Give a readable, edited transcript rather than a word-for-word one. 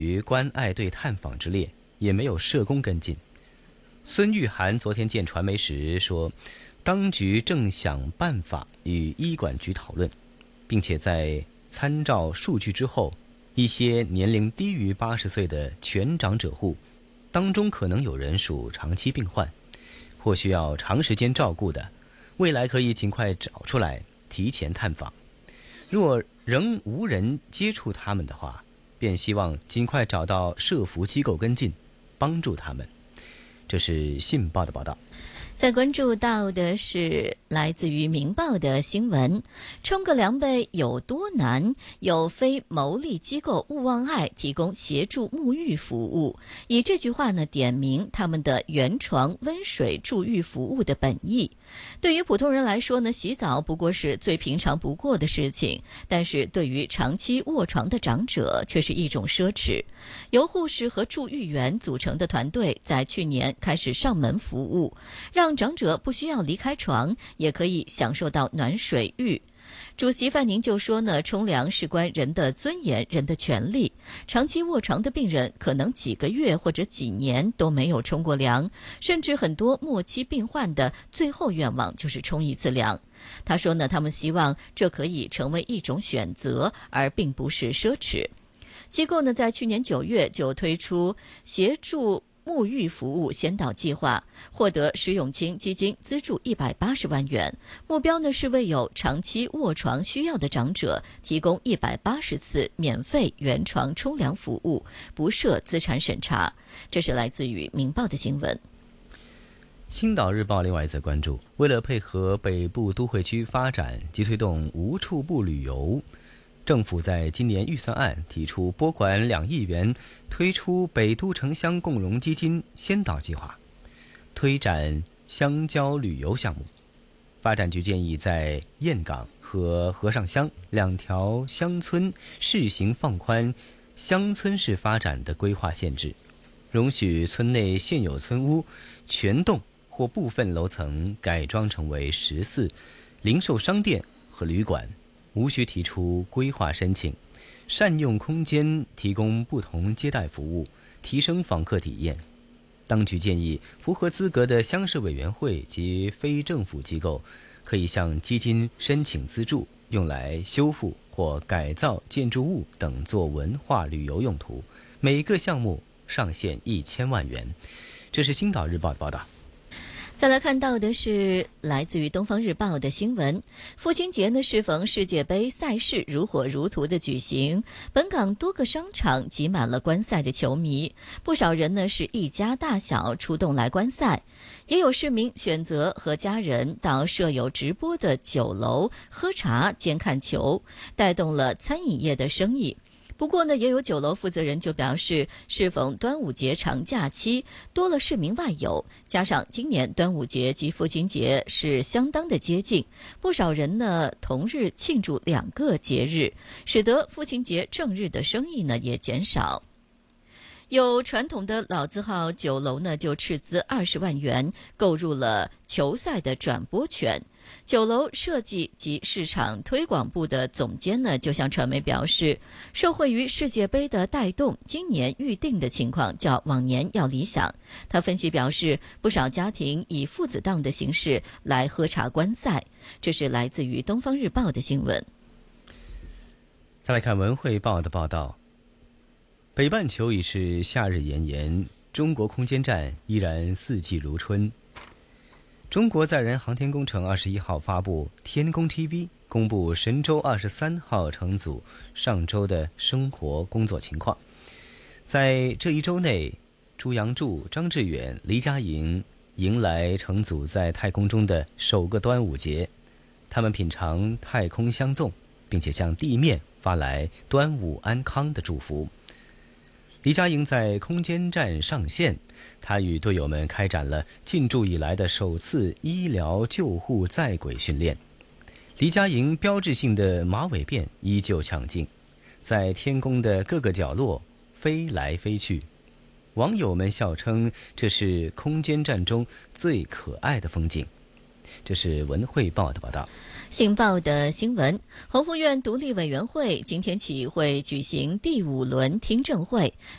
于关爱队探访之列，也没有社工跟进。孙玉涵昨天见传媒时说，当局正想办法与医管局讨论，并且在参照数据之后，一些年龄低于80岁的全长者户当中，可能有人属长期病患或需要长时间照顾的，未来可以尽快找出来提前探访。若仍无人接触他们的话，便希望尽快找到社福机构跟进，帮助他们。这是信报的报道。 再关注到的是来自于明报的新闻，冲个凉被有多难？有非牟利机构勿忘爱提供协助沐浴服务，以这句话呢点明他们的原床温水助浴服务的本意。对于普通人来说呢，洗澡不过是最平常不过的事情，但是对于长期卧床的长者却是一种奢侈。由护士和助浴员组成的团队在去年开始上门服务，让长者不需要离开床，也可以享受到暖水浴。主席范宁就说呢，冲凉事关人的尊严、人的权利。长期卧床的病人可能几个月或者几年都没有冲过凉，甚至很多末期病患的最后愿望就是冲一次凉。他说呢，他们希望这可以成为一种选择，而并不是奢侈。机构呢，在去年9月就推出协助沐浴服务先导计划，获得石永清基金资助180万元，目标呢是为有长期卧床需要的长者提供180次免费原床冲凉服务，不设资产审查。这是来自于明报的新闻。 青岛日报另外一则关注，为了配合北部都会区发展及推动无处不旅游，政府在今年预算案提出拨款2亿元，推出北都城乡共融基金先导计划，推展乡郊旅游项目。发展局建议在堰港和和尚乡2条乡村试行放宽乡村式发展的规划限制，容许村内现有村屋全栋或部分楼层改装成为14零售商店和旅馆，无需提出规划申请，善用空间提供不同接待服务，提升访客体验。当局建议，符合资格的乡市委员会及非政府机构可以向基金申请资助，用来修复或改造建筑物等作文化旅游用途，每个项目上限1000万元。这是星岛日报的报道。 再来看到的是来自于东方日报的新闻，父亲节呢适逢世界杯赛事如火如荼的举行，本港多个商场挤满了观赛的球迷，不少人呢是一家大小出动来观赛，也有市民选择和家人到设有直播的酒楼喝茶兼看球，带动了餐饮业的生意。不过呢，也有酒楼负责人就表示，适逢端午节长假期，多了市民外游，加上今年端午节及父亲节是相当的接近，不少人呢同日庆祝2个节日，使得父亲节正日的生意呢也减少。有传统的老字号酒楼呢，就斥资20万元购入了球赛的转播权。酒楼设计及市场推广部的总监呢，就向传媒表示，受惠于世界杯的带动，今年预定的情况较往年要理想。他分析表示，不少家庭以父子档的形式来喝茶观赛。这是来自于东方日报的新闻。 再来看文汇报的报道，北半球已是夏日炎炎，中国空间站依然四季如春。中国载人航天工程21号发布天宫 TV 公布神舟23号乘组上周的生活工作情况。在这一周内，朱杨柱、张志远、黎佳莹迎来乘组在太空中的首个端午节，他们品尝太空香粽，并且向地面发来端午安康的祝福。黎佳莹在空间站上线，她与队友们开展了进驻以来的首次医疗救护在轨训练。黎佳莹标志性的马尾辫依旧抢镜，在天宫的各个角落飞来飞去。网友们笑称这是空间站中最可爱的风景。这是文汇报的报道。 信报的新闻，宏福院独立委员会今天起会举行第5轮听证会，